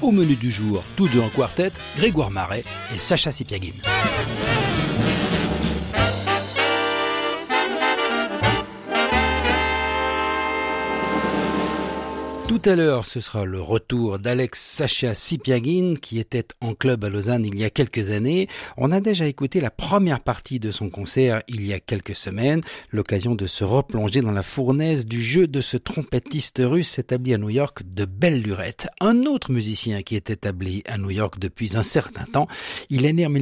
Au menu du jour, tous deux en quartet, Grégoire Maret et Sacha Sipiagine. Tout à l'heure, ce sera le retour d'Alex Sacha Sipiagine qui était en club à Lausanne il y a quelques années. On a déjà écouté la première partie de son concert il y a quelques semaines, l'occasion de se replonger dans la fournaise du jeu de ce trompettiste russe établi à New York de belle lurette. Un autre musicien qui est établi à New York depuis un certain temps, il est né en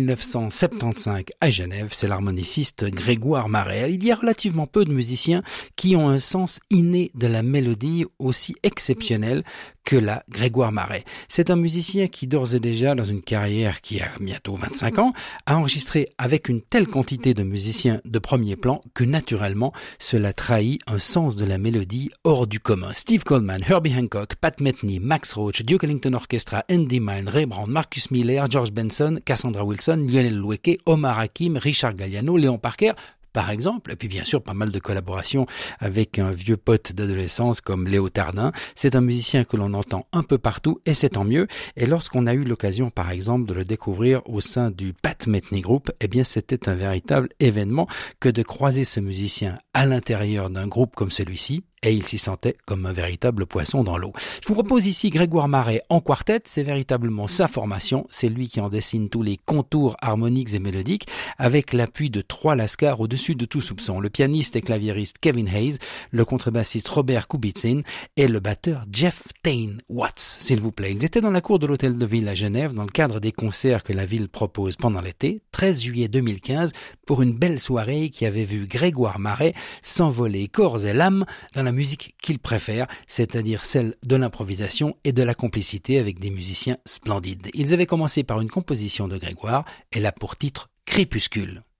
1975 à Genève, c'est l'harmoniciste Grégoire Maret. Il y a relativement peu de musiciens qui ont un sens inné de la mélodie aussi exceptionnel que la Grégoire Maret. C'est un musicien qui d'ores et déjà, dans une carrière qui a bientôt 25 ans, a enregistré avec une telle quantité de musiciens de premier plan que naturellement, cela trahit un sens de la mélodie hors du commun. Steve Coleman, Herbie Hancock, Pat Metheny, Max Roach, Duke Ellington Orchestra, Andy Mine, Ray Brown, Marcus Miller, George Benson, Cassandra Wilson, Lionel Loueke, Omar Hakim, Richard Galliano, Léon Parker, par exemple, et puis bien sûr pas mal de collaborations avec un vieux pote d'adolescence comme Léo Tardin. C'est un musicien que l'on entend un peu partout et c'est tant mieux. Et lorsqu'on a eu l'occasion par exemple de le découvrir au sein du Pat Metheny Group, eh bien c'était un véritable événement que de croiser ce musicien à l'intérieur d'un groupe comme celui-ci. Et il s'y sentait comme un véritable poisson dans l'eau. Je vous propose ici Grégoire Maret en quartet, c'est véritablement sa formation, c'est lui qui en dessine tous les contours harmoniques et mélodiques, avec l'appui de 3 lascars au-dessus de tout soupçon. Le pianiste et claviériste Kevin Hayes, le contrebassiste Robert Kubicin et le batteur Jeff Tain Watts, s'il vous plaît. Ils étaient dans la cour de l'Hôtel de Ville à Genève, dans le cadre des concerts que la ville propose pendant l'été, 13 juillet 2015, pour une belle soirée qui avait vu Grégoire Maret s'envoler corps et l'âme dans la musique qu'il préfère, c'est-à-dire celle de l'improvisation et de la complicité avec des musiciens splendides. Ils avaient commencé par une composition de Grégoire, elle a pour titre Crépuscule.